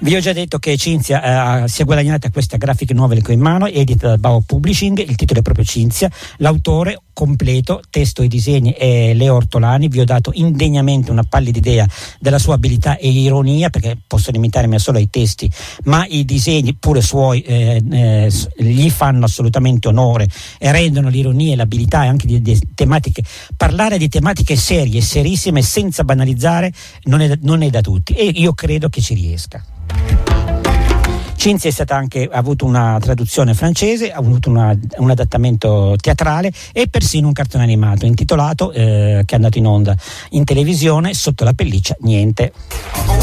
Vi ho già detto che Cinzia si è guadagnata questa graphic novel qui in mano, edita da Bao Publishing. Il titolo è proprio Cinzia, l'autore completo, testo e disegni è Leo Ortolani. Vi ho dato indegnamente una pallida idea della sua abilità e ironia, perché posso limitarmi solo ai testi, ma i disegni pure suoi gli fanno assolutamente onore e rendono l'ironia e l'abilità anche di tematiche. Parlare di tematiche serie, serissime, senza banalizzare, non è da tutti, e io credo che ci riesca. Cinzia ha avuto una traduzione francese, ha avuto un adattamento teatrale e persino un cartone animato intitolato che è andato in onda in televisione, Sotto la pelliccia niente.